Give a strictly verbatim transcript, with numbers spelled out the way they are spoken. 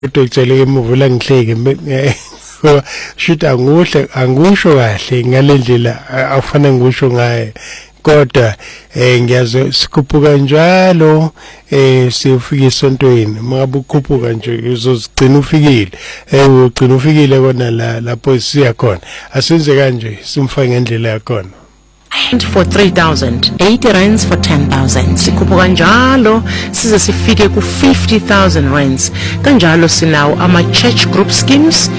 Udokotela emuva la ngihleke shoot anguhle angusho kahle ngalendlela afana ngisho ngaye kodwa eh ngiyazo sikhuphuka njalo eh sifika esontweni mangabe ukhuphuka nje uzozigcina ufikile eh ugcina ufikile kona la lapho siya khona asenze kanje simfaka ngendlela yakona And for three thousand, eighty rands for ten thousand. Sikhuphuka njalo size sifike ku fifty thousand rands. Kanjalo sinawo ama church group schemes